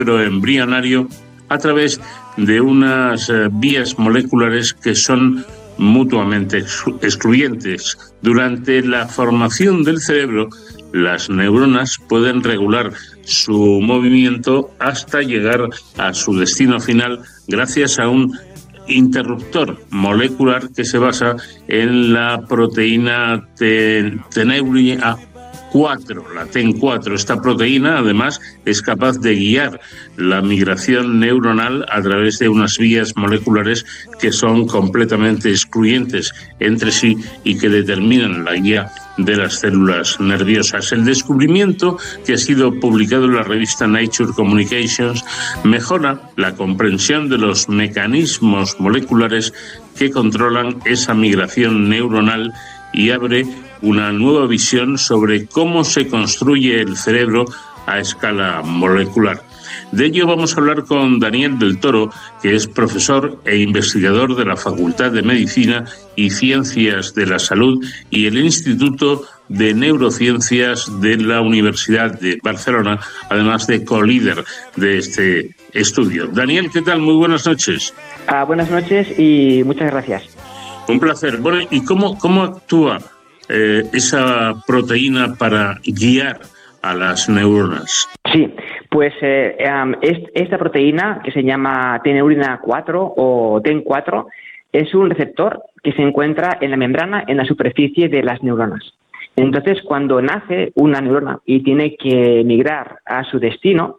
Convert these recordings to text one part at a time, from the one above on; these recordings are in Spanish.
embrionario a través de unas vías moleculares que son mutuamente excluyentes. Durante la formación del cerebro, las neuronas pueden regular su movimiento hasta llegar a su destino final gracias a un interruptor molecular que se basa en la proteína Teneurin A4, la TEN4. Esta proteína, además, es capaz de guiar la migración neuronal a través de unas vías moleculares que son completamente excluyentes entre sí y que determinan la guía de las células nerviosas. El descubrimiento, que ha sido publicado en la revista Nature Communications, mejora la comprensión de los mecanismos moleculares que controlan esa migración neuronal y abre una nueva visión sobre cómo se construye el cerebro a escala molecular. De ello vamos a hablar con Daniel del Toro, que es profesor e investigador de la Facultad de Medicina y Ciencias de la Salud y el Instituto de Neurociencias de la Universidad de Barcelona, además de co-líder de este estudio. Daniel, ¿qué tal? Muy buenas noches. Buenas noches y muchas gracias. Un placer. Bueno, ¿y cómo actúa esa proteína para guiar a las neuronas? Sí, pues esta proteína, que se llama Teneurina 4 o TEN4, es un receptor que se encuentra en la membrana, en la superficie de las neuronas. Entonces, cuando nace una neurona y tiene que migrar a su destino,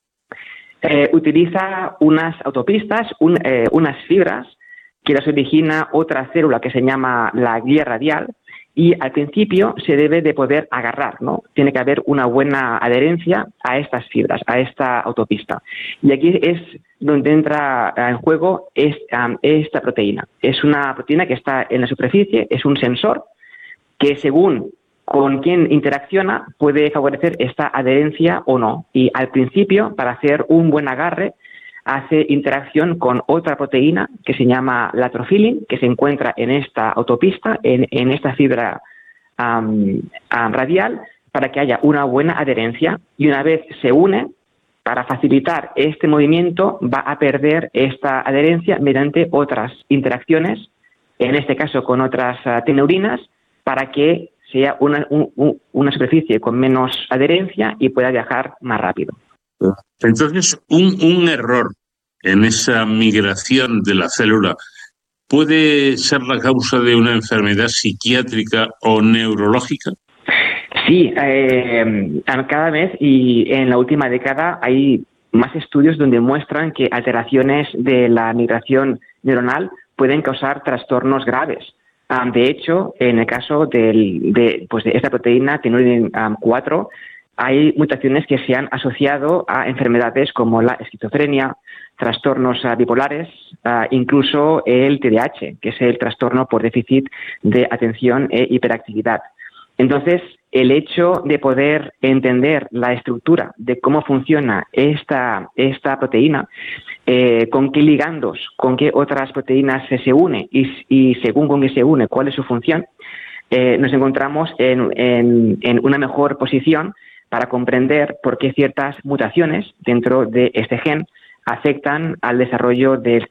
utiliza unas autopistas, unas fibras que las origina otra célula que se llama la guía radial, y al principio se debe de poder agarrar, ¿no? Tiene que haber una buena adherencia a estas fibras, a esta autopista. Y aquí es donde entra en juego esta proteína. Es una proteína que está en la superficie, es un sensor que según con quién interacciona puede favorecer esta adherencia o no. Y al principio, para hacer un buen agarre, hace interacción con otra proteína que se llama latrofilin, que se encuentra en esta autopista, en esta fibra radial, para que haya una buena adherencia, y una vez se une, para facilitar este movimiento, va a perder esta adherencia mediante otras interacciones, en este caso con otras teneurinas, para que sea una superficie con menos adherencia y pueda viajar más rápido. Entonces, un error en esa migración de la célula puede ser la causa de una enfermedad psiquiátrica o neurológica. Sí, cada vez y en la última década hay más estudios donde muestran que alteraciones de la migración neuronal pueden causar trastornos graves. De hecho, en el caso de esta proteína, Teneurina 4, hay mutaciones que se han asociado a enfermedades como la esquizofrenia, trastornos bipolares, incluso el TDAH, que es el trastorno por déficit de atención e hiperactividad. Entonces, el hecho de poder entender la estructura de cómo funciona esta proteína, con qué ligandos, con qué otras proteínas se une y según con qué se une, cuál es su función, nos encontramos en una mejor posición para comprender por qué ciertas mutaciones dentro de este gen afectan al desarrollo del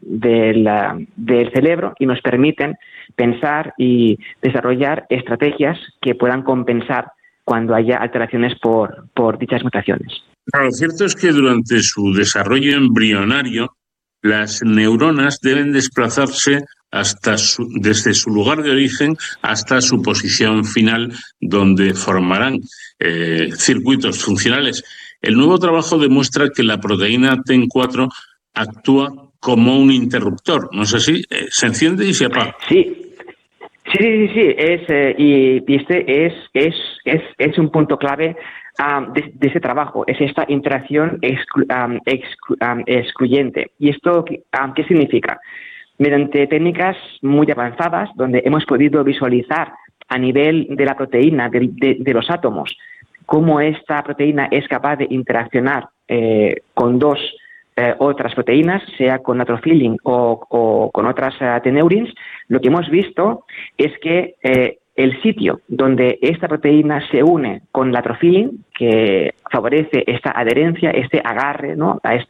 cerebro y nos permiten pensar y desarrollar estrategias que puedan compensar cuando haya alteraciones por dichas mutaciones. Lo cierto es que durante su desarrollo embrionario, las neuronas deben desplazarse desde su lugar de origen hasta su posición final, donde formarán circuitos funcionales. El nuevo trabajo demuestra que la proteína TEN4 actúa como un interruptor, ¿no es así? Se enciende y se apaga. Sí. Es un punto clave de ese trabajo, es esta interacción excluyente. ¿Y esto qué significa? Mediante técnicas muy avanzadas, donde hemos podido visualizar a nivel de la proteína, de los átomos, cómo esta proteína es capaz de interaccionar con dos otras proteínas, sea con natrofilin o con otras teneurins, lo que hemos visto es que el sitio donde esta proteína se une con la trofilin, que favorece esta adherencia, este agarre, ¿no?, a